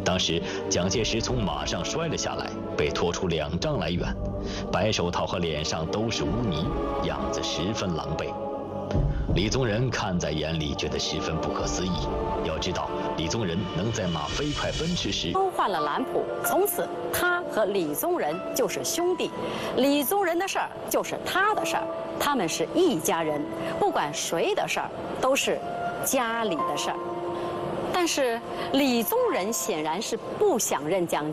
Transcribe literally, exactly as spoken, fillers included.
当时蒋介石从马上摔了下来，被拖出两丈来远，白手套和脸上都是污泥，样子十分狼狈。李宗仁看在眼里，觉得十分不可思议。要知道，李宗仁能在马飞快奔驰时都换了蓝谱，从此他和李宗仁就是兄弟，李宗仁的事儿就是他的事儿，他们是一家人，不管谁的事儿都是家里的事儿。但是李宗仁显然是不想认蒋介石。